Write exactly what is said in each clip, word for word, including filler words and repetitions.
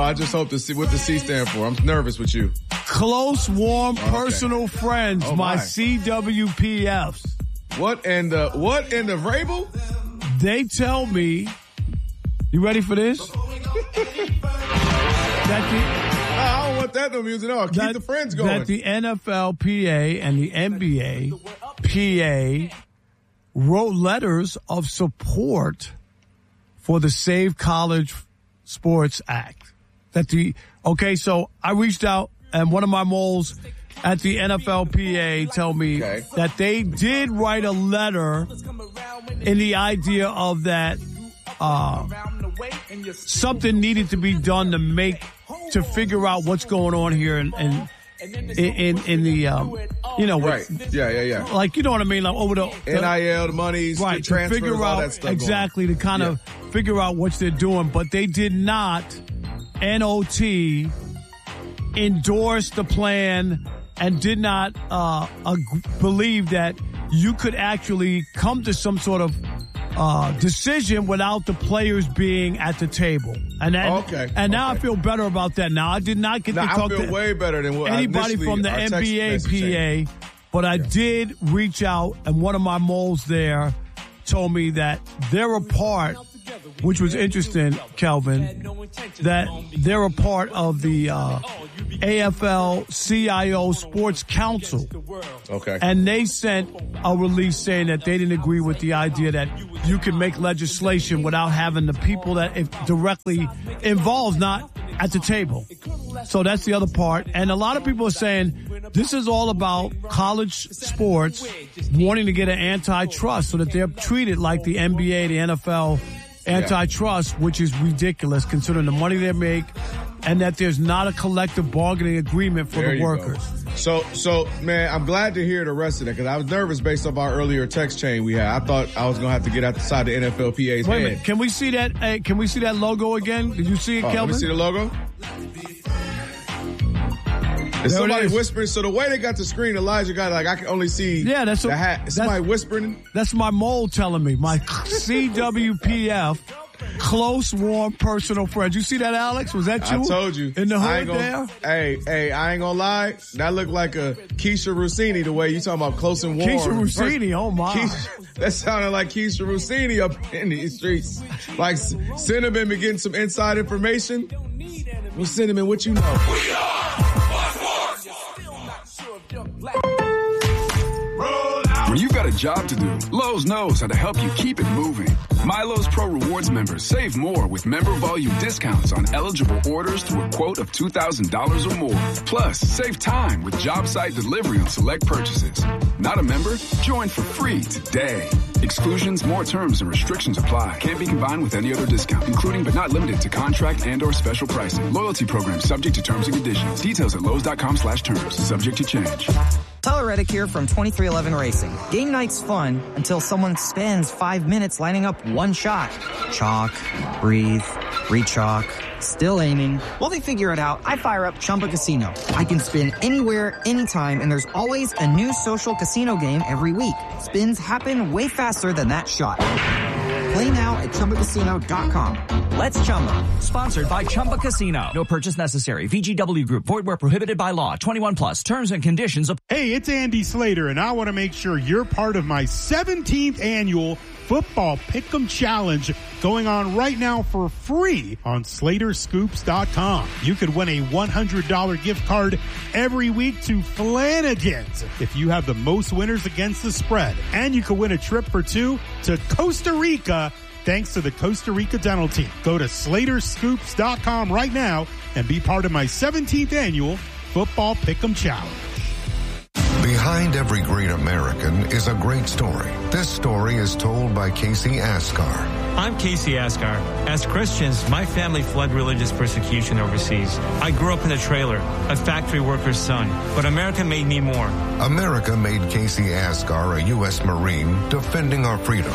I just hope to see what the C stand for. I'm nervous with you. Close, warm, okay. personal friends, oh my. my C W P Fs. What in the, what in the Vrabel? They tell me, you ready for this? that the, I don't want that no music at all. Keep that, the friends going. That the N F L P A and the N B A P A wrote letters of support for the Save College Sports Act. That the, okay, so I reached out and one of my moles at the N F L P A tell me okay. that they did write a letter in the idea of that uh, something needed to be done to make, to figure out what's going on here and, and in, in, in the, um, you know, right. Yeah, yeah, yeah. Like, you know what I mean? Like over the, the N I L, the monies, right, the transfers, to figure all out, that stuff. Exactly, going. to kind yeah. of figure out what they're doing. But they did not, N O T, endorse the plan and did not uh, ag- believe that you could actually come to some sort of uh, decision without the players being at the table. And that, okay. And now okay. I feel better about that. Now I did not get now, to talk I feel to way better than what anybody from the N B A P A, but I yeah. did reach out, and one of my moles there told me that they're a part, which was interesting, Kelvin, that they're a part of the uh, A F L C I O Sports Council. Okay. And they sent a release saying that they didn't agree with the idea that you can make legislation without having the people that it directly involves not at the table. So that's the other part. And a lot of people are saying this is all about college sports wanting to get an antitrust so that they're treated like the N B A, the N F L antitrust, yeah. which is ridiculous considering the money they make and that there's not a collective bargaining agreement for there the workers. Go. So, so man, I'm glad to hear the rest of that because I was nervous based off our earlier text chain we had. I thought I was going to have to get outside the N F L P A's Wait head. a minute. Can we see that? Hey, can we see that logo again? Did you see it, oh, Kelvin? Let me see the logo. Is there somebody is. whispering? So the way they got the screen, Elijah got like I can only see yeah, that's the a, hat. Is somebody whispering? That's my mole telling me. My C W P F, close, warm, personal friend. You see that, Alex? Was that you? I told you. In the hood gonna, there? Hey, hey, I ain't gonna lie. That looked like a Keisha Rossini the way you talking about close and warm. Keisha Rossini, oh my. Keisha, that sounded like Keisha Rossini up in these streets. Like Cinnamon been getting some inside information. Well, Cinnamon, what you know? We are When you've got a job to do, Lowe's knows how to help you keep it moving. MyLowe's Pro Rewards members save more with member volume discounts on eligible orders through a quote of two thousand dollars or more. Plus, save time with job site delivery on select purchases. Not a member? Join for free today. Exclusions, more terms, and restrictions apply. Can't be combined with any other discount, including but not limited to contract and or special pricing. Loyalty program subject to terms and conditions. Details at Lowe's.com slash terms. Subject to change. Tyler Reddick here from twenty-three eleven Racing. Game night's fun until someone spends five minutes lining up one shot. Chalk, breathe, re-chalk, still aiming. While they figure it out, I fire up Chumba Casino. I can spin anywhere, anytime, and there's always a new social casino game every week. Spins happen way faster than that shot. Play now at Chumba Casino dot com. Let's Chumba. Sponsored by Chumba Casino. No purchase necessary. V G W Group. Void where prohibited by law. twenty-one plus. Terms and conditions. Hey, it's Andy Slater, and I want to make sure you're part of my seventeenth annual Football Pick'em Challenge going on right now for free on Slater Scoops dot com. You could win a one hundred dollars gift card every week to Flanagan's if you have the most winners against the spread. And you could win a trip for two to Costa Rica thanks to the Costa Rica Dental Team. Go to Slater Scoops dot com right now and be part of my seventeenth annual Football Pick'em Challenge. Behind every great American is a great story. This story is told by Casey Askar. I'm Casey Askar. As Christians, my family fled religious persecution overseas. I grew up in a trailer, a factory worker's son, but America made me more. America made Casey Askar a U S Marine defending our freedom.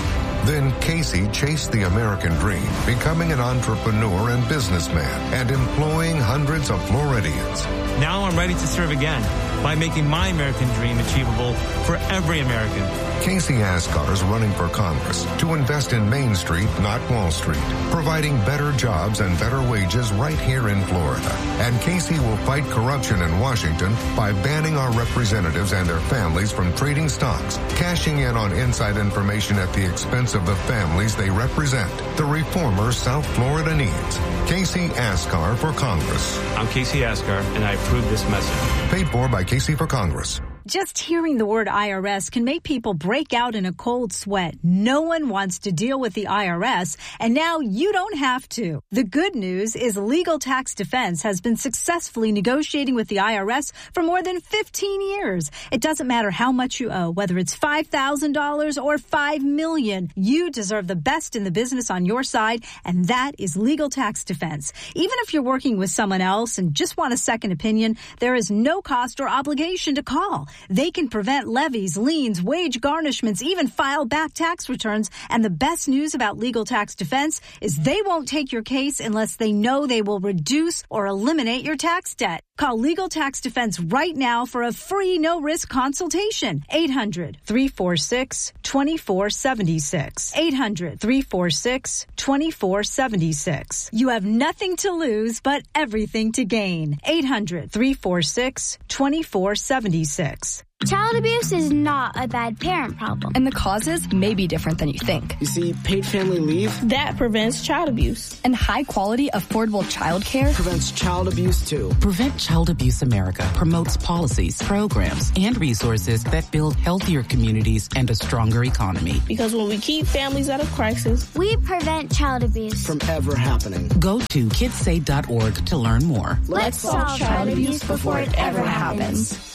Then Casey chased the American dream, becoming an entrepreneur and businessman and employing hundreds of Floridians. Now I'm ready to serve again by making my American dream achievable for every American. Casey Asgar is running for Congress to invest in Main Street, not Wall Street, providing better jobs and better wages right here in Florida. And Casey will fight corruption in Washington by banning our representatives and their families from trading stocks, cashing in on inside information at the expense of the families they represent. The reformer South Florida needs. Casey Asgar for Congress. I'm Casey Asgar, and I approve this message. Paid for by Casey for Congress. Just hearing the word I R S can make people break out in a cold sweat. No one wants to deal with the I R S, and now you don't have to. The good news is Legal Tax Defense has been successfully negotiating with the I R S for more than fifteen years. It doesn't matter how much you owe, whether it's five thousand dollars or five million dollars. You deserve the best in the business on your side, and that is Legal Tax Defense. Even if you're working with someone else and just want a second opinion, there is no cost or obligation to call. They can prevent levies, liens, wage garnishments, even file back tax returns. And the best news about Legal Tax Defense is they won't take your case unless they know they will reduce or eliminate your tax debt. Call Legal Tax Defense right now for a free no-risk consultation. eight hundred, three four six, two four seven six. eight hundred, three four six, two four seven six. You have nothing to lose but everything to gain. eight hundred, three four six, two four seven six. Child abuse is not a bad parent problem. And the causes may be different than you think. You see, paid family leave, that prevents child abuse. And high-quality, affordable child care prevents child abuse, too. Prevent Child Abuse America promotes policies, programs, and resources that build healthier communities and a stronger economy. Because when we keep families out of crisis, we prevent child abuse from ever happening. Go to kids say dot org to learn more. Let's solve child abuse before it ever happens.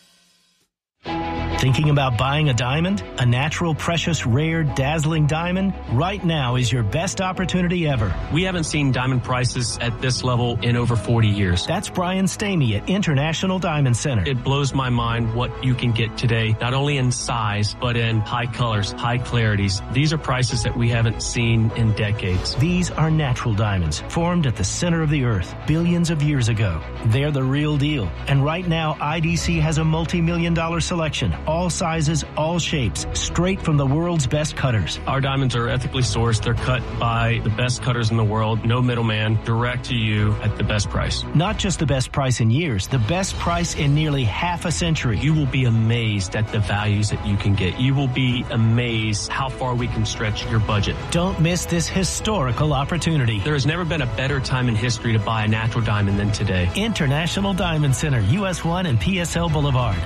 Thinking about buying a diamond? A natural, precious, rare, dazzling diamond? Right now is your best opportunity ever. We haven't seen diamond prices at this level in over forty years. That's Brian Stamey at International Diamond Center. It blows my mind what you can get today, not only in size, but in high colors, high clarities. These are prices that we haven't seen in decades. These are natural diamonds, formed at the center of the earth billions of years ago. They're the real deal. And right now, I D C has a multi-million dollar selection. All sizes, all shapes, straight from the world's best cutters. Our diamonds are ethically sourced. They're cut by the best cutters in the world. No middleman, direct to you at the best price. Not just the best price in years, the best price in nearly half a century. You will be amazed at the values that you can get. You will be amazed how far we can stretch your budget. Don't miss this historical opportunity. There has never been a better time in history to buy a natural diamond than today. International Diamond Center, U S one and P S L Boulevard.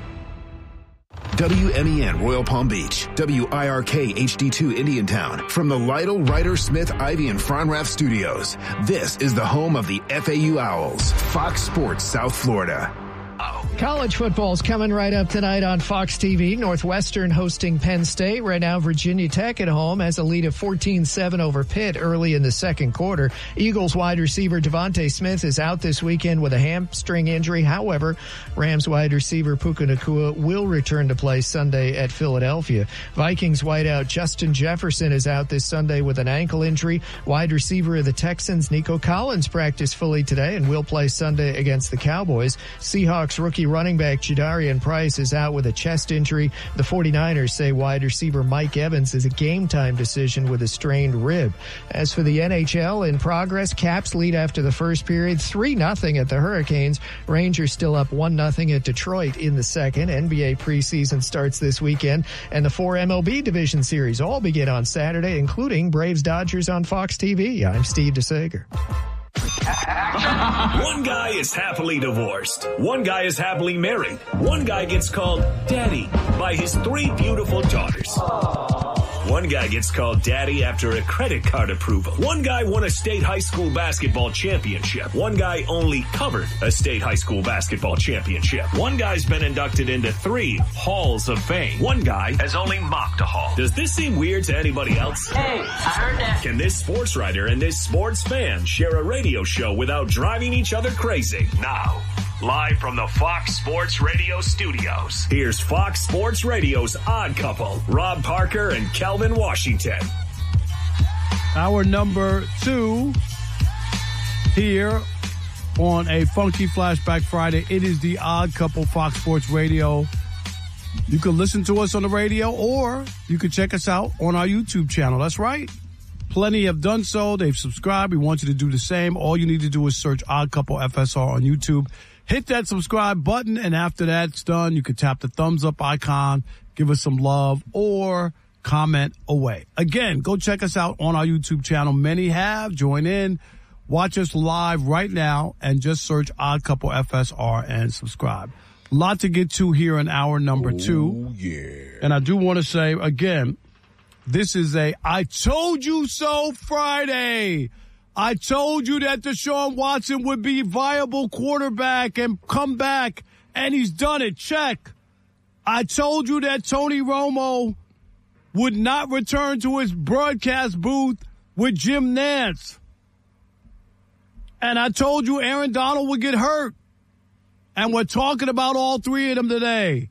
W M E N Royal Palm Beach, W I R K H D two Indiantown. From the Lytle, Ryder, Smith, Ivy, and Fronrath studios, this is the home of the F A U Owls, Fox Sports South Florida. College football's coming right up tonight on Fox T V. Northwestern hosting Penn State. Right now, Virginia Tech at home has a lead of fourteen seven over Pitt early in the second quarter. Eagles wide receiver Devontae Smith is out this weekend with a hamstring injury. However, Rams wide receiver Puka Nacua will return to play Sunday at Philadelphia. Vikings wideout Justin Jefferson is out this Sunday with an ankle injury. Wide receiver of the Texans, Nico Collins, practiced fully today and will play Sunday against the Cowboys. Seahawks rookie running back Jadarian Price is out with a chest injury. The 49ers say wide receiver Mike Evans is a game-time decision with a strained rib. As for the N H L, in progress, Caps lead after the first period, three nothing at the Hurricanes. Rangers still up one nothing at Detroit in the second. N B A preseason starts this weekend, and the four M L B Division Series all begin on Saturday, including Braves-Dodgers on Fox T V. I'm Steve DeSager. One guy is happily divorced. One guy is happily married. One guy gets called daddy by his three beautiful daughters. One guy gets called daddy after a credit card approval. One guy won a state high school basketball championship. One guy only covered a state high school basketball championship. One guy's been inducted into three halls of fame. One guy has only mocked a hall. Does this seem weird to anybody else? Hey, I heard that. Can this sports writer and this sports fan share a radio show without driving each other crazy? Now, Live from the Fox Sports Radio studios, here's Fox Sports Radio's Odd Couple, Rob Parker and Kelvin Washington. Our number two here on a Funky Flashback Friday. It is the Odd Couple, Fox Sports Radio. You can listen to us on the radio, or you can check us out on our YouTube channel. That's right. Plenty have done so. They've subscribed. We want you to do the same. All you need to do is search Odd Couple F S R on YouTube. Hit that subscribe button, and after that's done, you can tap the thumbs up icon, give us some love, or comment away. Again, go check us out on our YouTube channel. Many have. Join in. Watch us live right now, and just search Odd Couple F S R and subscribe. A lot to get to here in hour number two. Oh, yeah. And I do want to say, again, this is a I told you so Friday. I told you that Deshaun Watson would be viable quarterback and come back, and he's done it. Check. I told you that Tony Romo would not return to his broadcast booth with Jim Nantz. And I told you Aaron Donald would get hurt. And we're talking about all three of them today.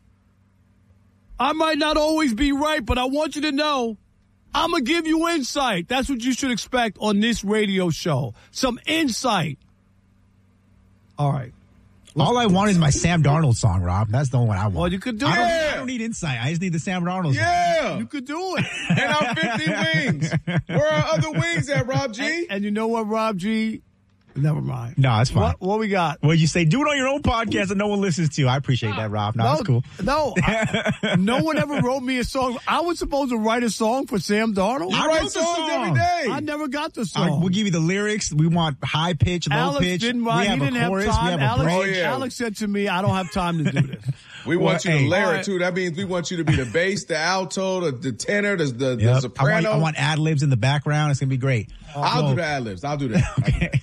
I might not always be right, but I want you to know I'm going to give you insight. That's what you should expect on this radio show. Some insight. All right. All I want is my Sam Darnold song, Rob. That's the one I want. Well, you could do I it. Don't, I don't need insight. I just need the Sam Darnold Yeah. song. You could do it. And our fifty wings. Where are other wings at, Rob G? And, and you know what, Rob G? Never mind. No, it's fine. What, what we got? Well, you say, do it on your own podcast that no one listens to. I appreciate that, Rob. No, no that's cool. No, I, no one ever wrote me a song. I was supposed to write a song for Sam Darnold. I write wrote the songs song. every day. I never got the All song. right, we'll give you the lyrics. We want high pitch, low Alex pitch. didn't we write. have He didn't a have chorus. time. We have Alex, a break. Oh, yeah. Alex said to me, I don't have time to do this. We Well, want you hey. to layer All it, right. too. That means we want you to be the bass, the alto, the, the tenor, the, the, the Yep. I soprano. want, I want ad libs in the background. It's gonna be great. I'll So- do the ad libs. I'll do that. Okay.